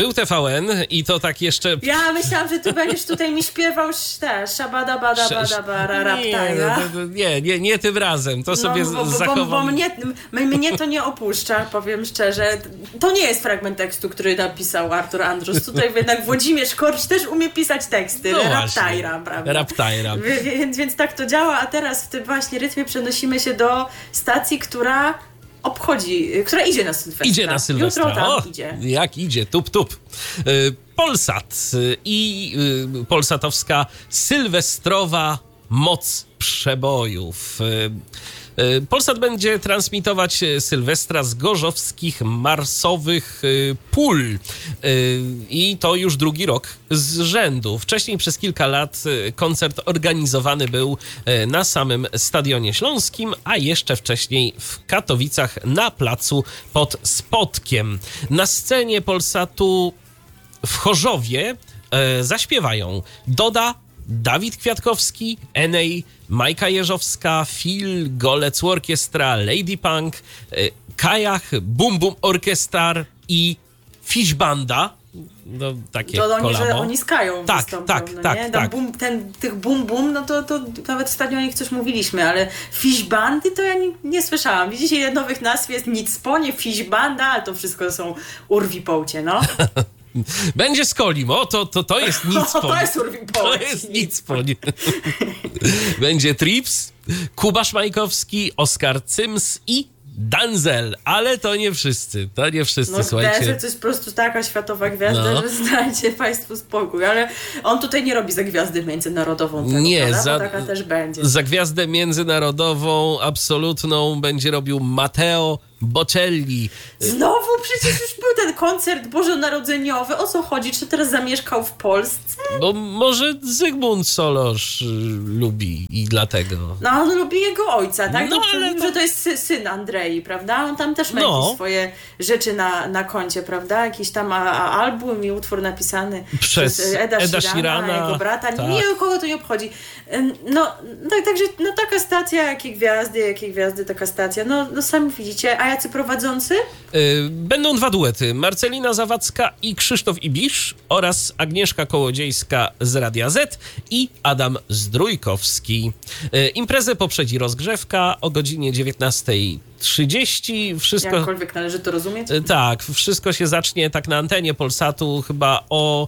Był TVN i to tak jeszcze... Ja myślałam, że ty będziesz tutaj mi śpiewał szabada bada bada bara raptaja. Nie tym razem. To sobie zachowam. Bo mnie to nie opuszcza, powiem szczerze. To nie jest fragment tekstu, który napisał Artur Andrus. Tutaj jednak Włodzimierz Korcz też umie pisać teksty. No Raptajra, prawda? Raptajra. Więc tak to działa, a teraz w tym właśnie rytmie przenosimy się do stacji, która idzie na Sylwestra. Idzie na Sylwestra. Jutro tam idzie. Jak idzie, tup. Polsat i polsatowska sylwestrowa moc przebojów. Polsat będzie transmitować Sylwestra z gorzowskich marsowych pól i to już drugi rok z rzędu. Wcześniej przez kilka lat koncert organizowany był na samym Stadionie Śląskim, a jeszcze wcześniej w Katowicach na placu pod Spodkiem. Na scenie Polsatu w Chorzowie zaśpiewają Doda, Dawid Kwiatkowski, Enej, Majka Jeżowska, Phil, Golec Orkiestra, Lady Punk, Kajach, Bum Bum Orkestar i Fish Banda. No, takie kolabo. Że oni skają tak, wystąpią, tak, no tak, nie? tak. Tych bum bum, no to nawet ostatnio o nich coś mówiliśmy, ale Fish Bandy to ja nie słyszałam. Widzicie, ile nowych nazw jest? Nicponie, Fish Banda, ale to wszystko są urwipołcie, no. Będzie z Kolim, to jest Nicpoń. To jest urwipołcie. To jest Nicpoń. Będzie Trips, Kuba Szmajkowski, Oskar Cyms i Danzel, ale to nie wszyscy, słuchajcie. Denzel to jest po prostu taka światowa gwiazda, że znajdzie państwu spokój, ale on tutaj nie robi za gwiazdę międzynarodową. Taka też będzie. Za gwiazdę międzynarodową, absolutną będzie robił Matteo Bocelli. Znowu przecież już był ten koncert bożonarodzeniowy. O co chodzi? Czy teraz zamieszkał w Polsce? Bo może Zygmunt Solorz lubi i dlatego. No, on lubi jego ojca, tak? No, ale że to jest syn Andrei, prawda? On tam też ma jakieś swoje rzeczy na koncie, prawda? Jakiś tam album i utwór napisany przez Eda Sheerana, jego brata. Tak. Nikogo to nie obchodzi. Także taka stacja, jakie gwiazdy, taka stacja. No sami widzicie. A jacy prowadzący? Będą dwa duety. Marcelina Zawadzka i Krzysztof Ibisz oraz Agnieszka Kołodziejska z Radia Z i Adam Zdrójkowski. Imprezę poprzedzi rozgrzewka o godzinie 19:30. Wszystko... Jakkolwiek należy to rozumieć? Tak, wszystko się zacznie tak na antenie Polsatu chyba o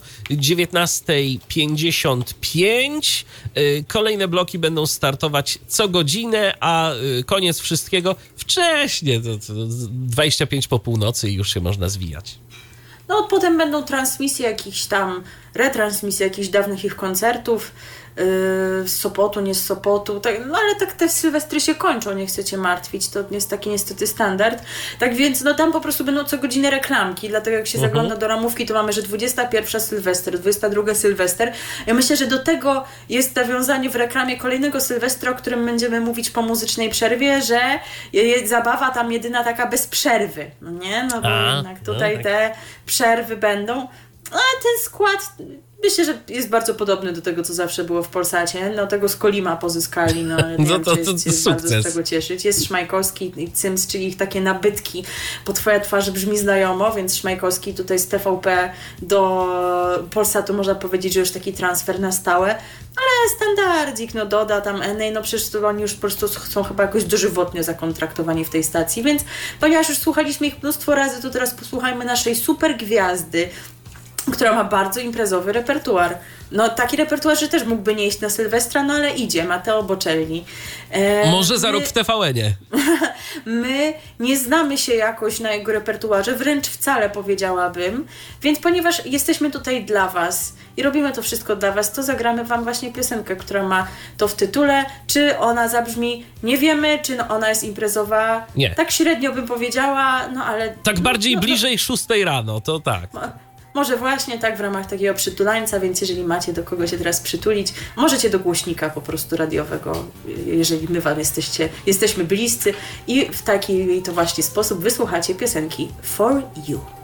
19:55. Kolejne bloki będą startować co godzinę, a koniec wszystkiego wcześniej, to 25 po północy i już się można zwijać. No, potem będą transmisje jakichś tam, retransmisje jakichś dawnych ich koncertów, z Sopotu, nie z Sopotu, tak, no ale tak te sylwestry się kończą, nie chcecie martwić, to jest taki niestety standard. Tak więc tam po prostu będą co godzinę reklamki, dlatego jak się zagląda do ramówki, to mamy, że 21 Sylwester, 22 Sylwester. Ja myślę, że do tego jest nawiązanie w reklamie kolejnego Sylwestra, o którym będziemy mówić po muzycznej przerwie, że jest zabawa tam jedyna taka bez przerwy, no nie? No bo jednak tutaj te przerwy będą. A ten skład myślę, że jest bardzo podobny do tego, co zawsze było w Polsacie. No tego z Kolima pozyskali, no ale to jest bardzo z tego cieszyć. Jest Szmajkowski i Cyms, czyli ich takie nabytki, bo twoja twarz brzmi znajomo, więc Szmajkowski tutaj z TVP do Polsatu można powiedzieć, że już taki transfer na stałe. Ale standardzik, no Doda, tam Enej, no przecież to oni już po prostu są chyba jakoś dożywotnio zakontraktowani w tej stacji, więc ponieważ już słuchaliśmy ich mnóstwo razy, to teraz posłuchajmy naszej super gwiazdy, która ma bardzo imprezowy repertuar. No taki repertuar, że też mógłby nie iść na Sylwestra, no ale idzie, Matteo Bocelli. Może za rok w TVN-ie. My nie znamy się jakoś na jego repertuarze, wręcz wcale powiedziałabym, więc ponieważ jesteśmy tutaj dla was i robimy to wszystko dla was, to zagramy wam właśnie piosenkę, która ma to w tytule. Czy ona zabrzmi? Nie wiemy. Czy ona jest imprezowa? Nie. Tak średnio bym powiedziała, no ale... Tak bardziej bliżej 6 rano, to tak. Może właśnie tak w ramach takiego przytulańca, więc jeżeli macie do kogo się teraz przytulić, możecie do głośnika po prostu radiowego, jeżeli my wam jesteśmy bliscy i w taki to właśnie sposób wysłuchacie piosenki For You.